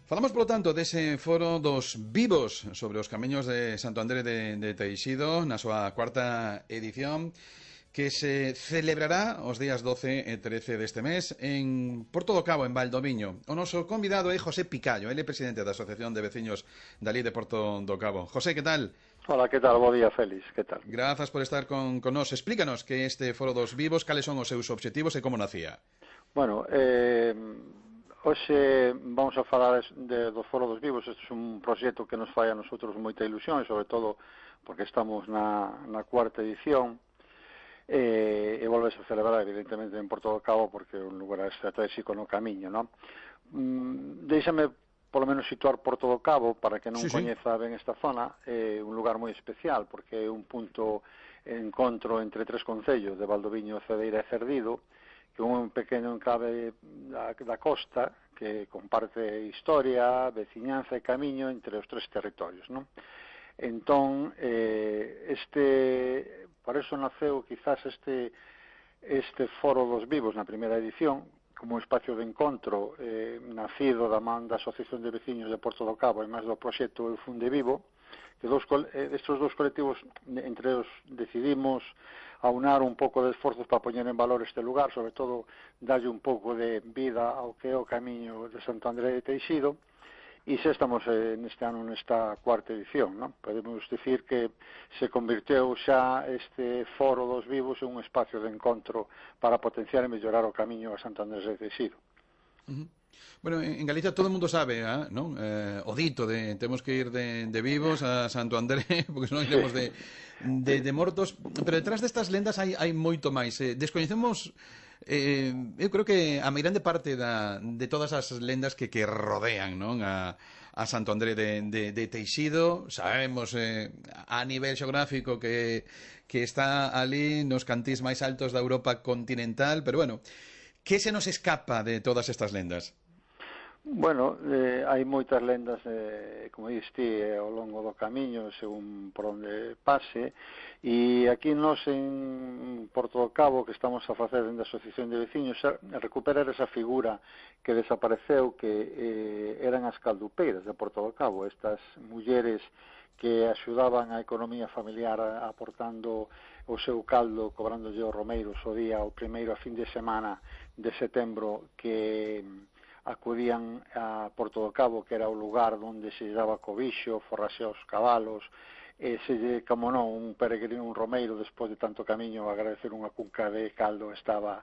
Falamos, polo tanto, dese foro dos vivos sobre os camiños de Santo André de Teixido na súa cuarta edición, que se celebrará os días 12 e 13 deste mes en Porto do Cabo, en Valdoviño. O noso convidado é José Picallo, ele é presidente da Asociación de Veciños dali de Porto do Cabo. José, que tal? Hola, que tal? Bo día, Félix, que tal? Grazas por estar con nós. Explícanos que este foro dos vivos, cales son os seus obxectivos e como nacía. Bueno, hoxe vamos a falar do Foro dos Vivos. Este é un proxecto que nos fai a nosotros moita ilusión, e sobre todo porque estamos na cuarta edición, e volves a celebrar evidentemente en Porto do Cabo porque é un lugar estratégico no camiño, non? Déixame polo menos situar Porto do Cabo para que non coñeza ben esta zona. É un lugar moi especial porque é un punto de encontro entre tres concellos de Valdoviño, Cedeira e Cerdido, que é un pequeno enclave da costa que comparte historia, veciñanza e camiño entre os tres territorios, non? Entón, por eso naceu quizás este Foro dos Vivos na primeira edición, como un espacio de encontro nacido da man da Asociación de Veciños de Porto do Cabo e máis do proxecto Eu Funde Vivo, que estes dous colectivos entre os decidimos aunar un pouco de esforzos para poñer en valor este lugar, sobre todo darlle un pouco de vida ao que é o camiño de Santo André de Teixido, e xa estamos neste ano nesta cuarta edición, non? Podemos dicir que se convirteu xa este Foro dos Vivos en un espacio de encontro para potenciar e mellorar o camiño a Santo Andrés de Teixido. Bueno, en Galicia todo o mundo sabe, non? O dito de temos que ir de vivos a Santo André, porque senón iremos de mortos, pero detrás destas lendas hai moito máis. Descoñecemos, eu creo que a meirande parte de todas as lendas que rodean, non? A Santo André de Teixido. Sabemos a nivel xeográfico que está ali nos cantís máis altos da Europa continental, pero bueno, que se nos escapa de todas estas lendas? Bueno, hai moitas lendas, como diste, ao longo do camiño, según por onde pase, e aquí nós en Porto do Cabo, que estamos a facer dentro da Asociación de Veciños, recuperar esa figura que desapareceu, que eran as caldupeiras de Porto do Cabo, estas mulleres que axudaban a economía familiar aportando o seu caldo, cobrándolle os romeiros o día, o primeiro a fin de semana de setembro, que acudían a Porto do Cabo, que era o lugar onde se daba cobixo, forraxe aos cabalos, e se, como non, un peregrino, un romeiro, despois de tanto camiño, agradecer unha cunca de caldo estaba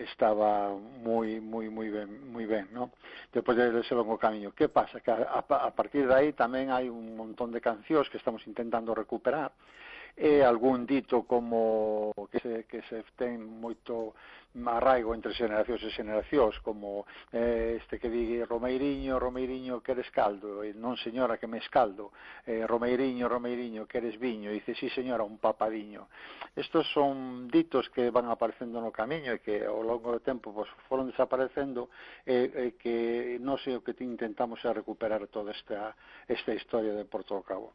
moi ben, non? Despois de ese longo camiño. Que pasa? Que a partir de aí tamén hai un montón de cancións que estamos intentando recuperar, e algún dito como que se ten moito arraigo entre xeracións e xeracións, como este que di Romeiriño, Romeiriño, queres caldo? E non, señora, que me escaldo. Romeiriño, Romeiriño, queres viño? E dice, sí, señora, un papadiño. Estos son ditos que van aparecendo no camiño e que ao longo do tempo pues, foron desaparecendo, que non sei o que intentamos é recuperar toda esta historia de Porto do Cabo.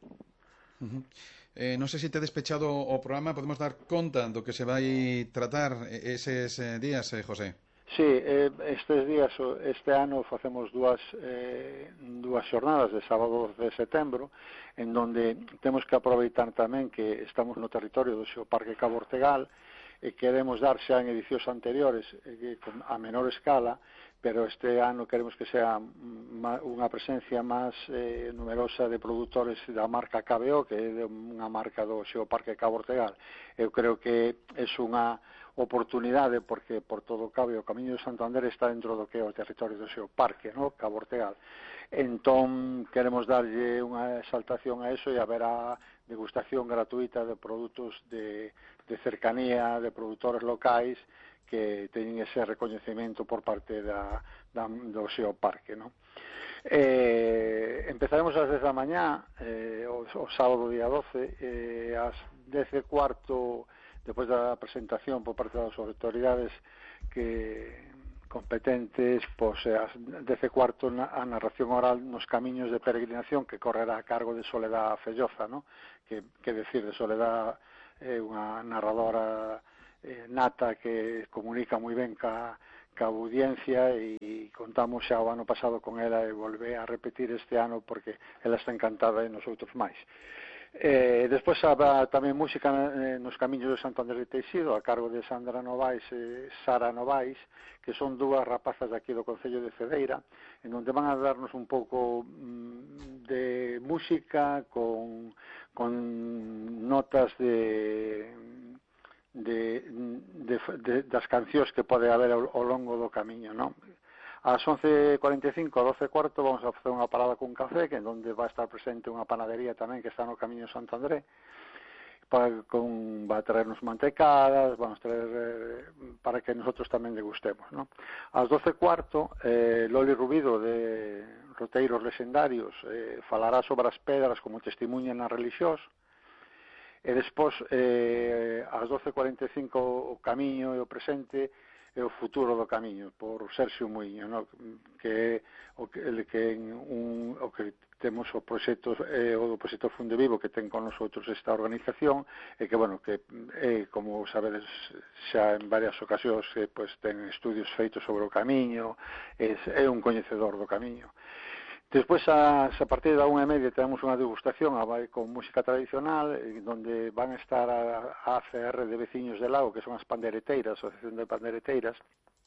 Non sei se te despechado o programa, podemos dar conta do que se vai tratar eses días, José? Sí, estes días, este ano facemos dúas xornadas de sábado de setembro, en donde temos que aproveitar tamén que estamos no territorio do Xeoparque Cabo Ortegal, e queremos dar xa en edicións anteriores a menor escala, pero este ano queremos que sea unha presencia máis numerosa de produtores da marca KBO, que é unha marca do Xeoparque Cabo Ortegal. Eu creo que é unha oportunidade porque por todo o Cabo e o Camiño de Santo André está dentro do que é o territorio do Xeoparque, no? Cabo Ortegal. Entón queremos darlle unha exaltación a eso e haberá degustación gratuita de produtos de cercanía, de produtores locais que teñen ese recoñecemento por parte do Xeoparque, non? Empezaremos ás 10 da mañá, o sábado día 12, ás 10:15, despois da presentación por parte das autoridades competentes, pois ás 10:15 a narración oral nos camiños de peregrinación que correrá a cargo de Soledad Felloza, non? Que decir de Soledad, é unha narradora nata que comunica moi ben ca ca audiencia e contamos xa o ano pasado con ela e volve a repetir este ano porque ela está encantada e nosotros máis. Despois habrá tamén música nos Camiños de Santo Andrés de Teixido a cargo de Sandra Novais e Sara Novais, que son dúas rapazas de aquí do Concello de Cedeira, en onde van a darnos un pouco de música con notas das cancións que pode haber ao longo do camiño, non? Ás 11:45, a 12:15, vamos a facer unha parada con café, que é onde vai estar presente unha panadería tamén que está no Camiño de Santo André, va a traernos mantecadas, vamos traer para que nosotros tamén degustemos, ¿no? Ás 12:15, Loli Rubido, de Roteiros Lexendarios, falará sobre as pedras como testimuña na relixiós, e despois, ás 12:45, o camiño e o presente e o futuro do camiño, por Sergio Muiño, no? Que o que temos o proxecto o do proxecto Funde Vivo que ten con nosotros esta organización e que, bueno, que como sabedes xa en varias ocasións pues, ten estudios feitos sobre o camiño, é un coñecedor do camiño. Despois, a partir da 1:30, temos unha degustación con música tradicional, onde van a estar a ACR de Veciños de Lago, que son as pandereteiras, a Asociación de Pandereteiras,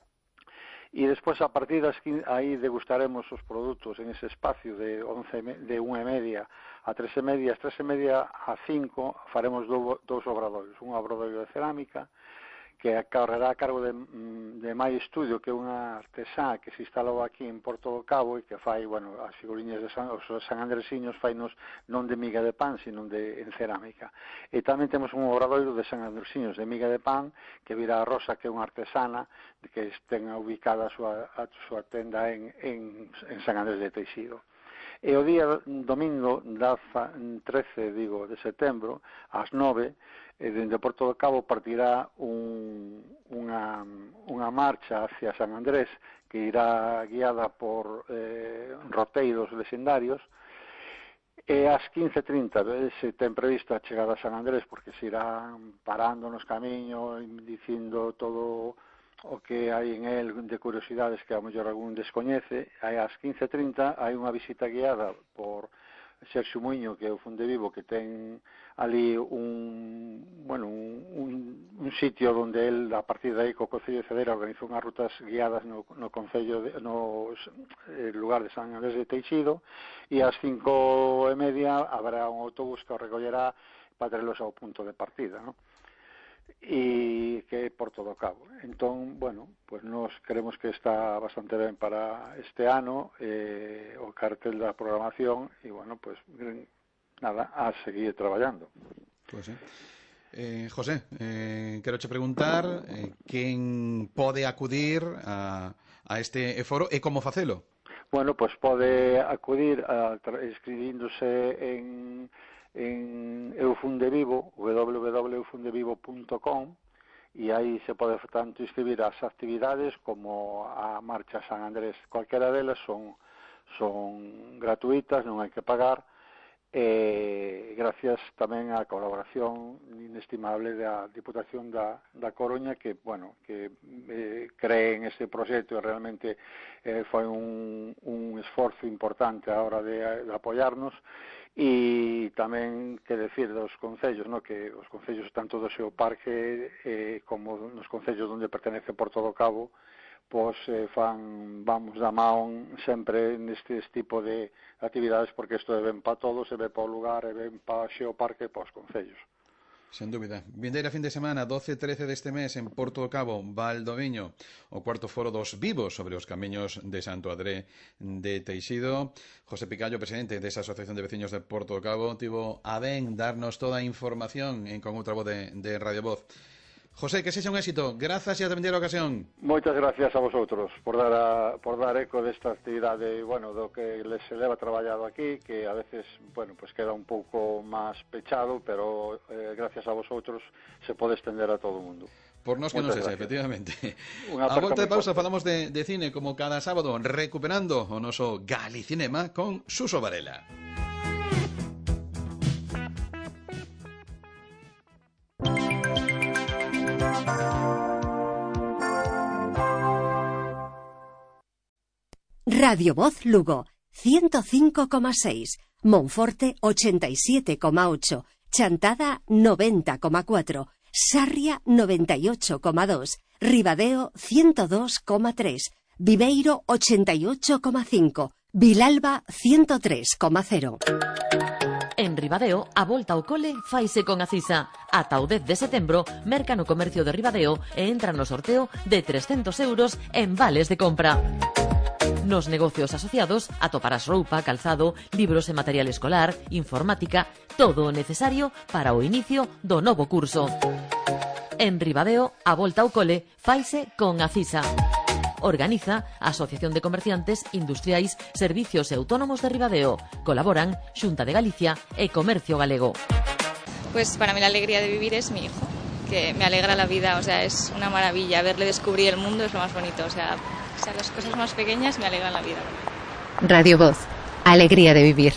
e despois, a partir das 15, aí degustaremos os produtos en ese espacio de 1:30 a 3:30, as 3:30 a 5 faremos dous obradoiros, un obradoiro de cerámica, que correrá a cargo de Mai Estudio, que é unha artesá que se instalou aquí en Porto do Cabo e que fai, bueno, as figuriñas de os San Andresiños fainos non de miga de pan, sino en cerámica. E tamén temos un obradoiro de San Andresiños de miga de pan, que virá a Rosa, que é unha artesana que ten ubicada a súa tenda en San Andrés de Teixido. E o día domingo, 13 de setembro, ás 9, dende Porto do Cabo partirá unha marcha hacia San Andrés que irá guiada por roteiros lexendarios, e ás 15:30 se ten previsto a chegada a San Andrés porque se irán parando nos camiños dicindo todo o que hai en el de curiosidades que a mellor algún descoñece. Ás 15:30 hai unha visita guiada por Sergio Muiño, que é o Funde Vivo, que ten ali un sitio onde el, a partir de aí, co Concello de Cedeira, organizou unhas rutas guiadas no Concello, no lugar de San Andrés de Teixido, e ás 5:30 habrá un autobús que o recollerá para traerlos ao punto de partida, ¿no? E que é Porto do Cabo. Entón, bueno, pues nos creemos que está bastante ben para este ano o cartel da programación e, bueno, pues nada, a seguir traballando. Pues sí. José, quero che preguntar quen pode acudir a este foro e como facelo? Bueno, pues pode acudir inscribíndose en Eufundevivo, www.eufundevivo.com, e aí se pode tanto inscribir as actividades como a Marcha San Andrés. Cualquera delas son gratuitas, non hai que pagar, gracias tamén á colaboración inestimable da Diputación da Coruña, que, bueno, que cree en este proxecto e realmente foi un esforzo importante a hora de apoiarnos. E tamén que decir dos concellos, ¿no? Que os concellos tanto do seu parque como nos concellos onde pertenece Porto do Cabo, pois vamos da man sempre neste tipo de actividades, porque isto é ben para todos, é ben para o lugar, é ben para o xeoparque e para os concellos. Sen dúbida. Vindeira fin de semana, 12 e 13 deste mes, en Porto do Cabo, Valdoviño, o cuarto foro dos vivos sobre os camiños de Santo André de Teixido. José Picallo, presidente desa Asociación de Veciños de Porto do Cabo, tivo a ben darnos toda a información con outra voz de Radio Voz. José, que sexa un éxito. Grazas e ata vindeira ocasión. Moitas gracias a vosotros por dar eco desta actividade, bueno, do que se leva traballado aquí, que a veces, bueno, pues queda un pouco máis pechado, pero gracias a vosotros se pode extender a todo o mundo. Por nós que non sexa, efectivamente. A volta de pausa falamos de cine como cada sábado, recuperando o noso Galicinema con Suso Varela. Radio Voz Lugo 105,6, Monforte 87,8, Chantada 90,4, Sarria 98,2, Ribadeo 102,3, Viveiro 88,5, Vilalba 103,0. En Ribadeo, a volta ao cole faise con Acisa. Ata o 10 de setembro, merca no comercio de Ribadeo e entra no sorteo de 300 euros en vales de compra. Nos negocios asociados atoparás roupa, calzado, libros e material escolar, informática, todo o necesario para o inicio do novo curso. En Ribadeo, a volta ao cole faise con Acisa. Organiza a Asociación de Comerciantes Industriais, Servicios e Autónomos de Ribadeo. Colaboran Xunta de Galicia e Comercio Galego. Pues para mí la alegría de vivir es mi hijo, que me alegra la vida, o sea, es una maravilla. Verle descubrir el mundo es lo más bonito, o sea, las cosas más pequeñas me alegran la vida. Radio Voz, alegría de vivir.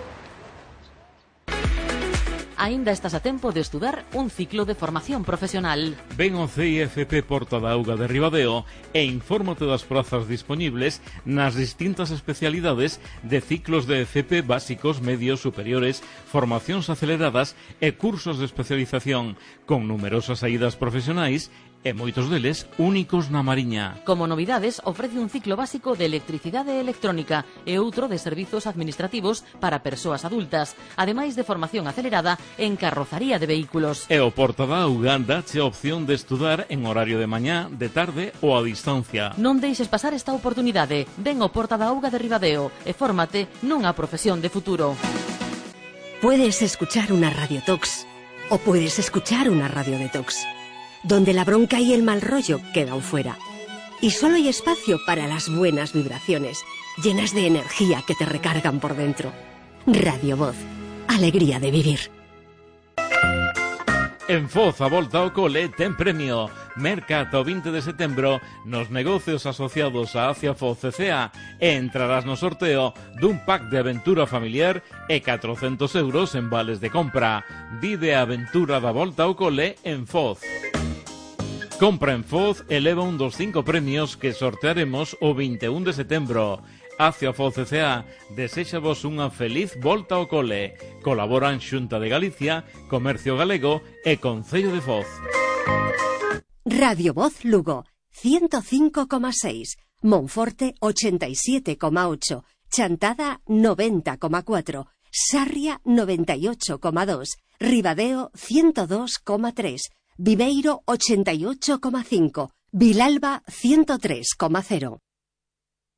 Aínda estás a tempo de estudar un ciclo de formación profesional. Ven ao CIFP Porta da Auga de Ribadeo e infórmate das prazas dispoñibles nas distintas especialidades de ciclos de FP básicos, medios, superiores, formacións aceleradas e cursos de especialización, con numerosas saídas profesionais e moitos deles únicos na Mariña. Como novidades, ofrece un ciclo básico de electricidade e electrónica e outro de servizos administrativos para persoas adultas, ademais de formación acelerada en carrozaría de vehículos. E o Porta da Auga dache a opción de estudar en horario de mañá, de tarde ou a distancia. Non deixes pasar esta oportunidade. Ven ao Porta da Auga de Ribadeo e fórmate nunha profesión de futuro. Puedes escuchar una radiotox o puedes escuchar una radiodetox, donde la bronca y el mal rollo quedan fuera. Y solo hay espacio para las buenas vibraciones, llenas de energía que te recargan por dentro. Radio Voz, alegría de vivir. En Foz, a volta ao cole, ten premio. Merca ata o 20 de setembro nos negocios asociados a Acia Foz CCA e entrarás no sorteo dun pack de aventura familiar e 400 euros en vales de compra. Vive a aventura da volta ao cole en Foz. Compra en Foz e leva un dos 5 premios que sortearemos o 21 de setembro. Acia Foz CCA deséxavos unha feliz volta ao cole. Colaboran Xunta de Galicia, Comercio Galego e Concello de Foz. Radio Voz Lugo 105,6, Monforte 87,8, Chantada 90,4, Sarria 98,2, Ribadeo 102,3, Viveiro 88,5, Vilalba 103,0.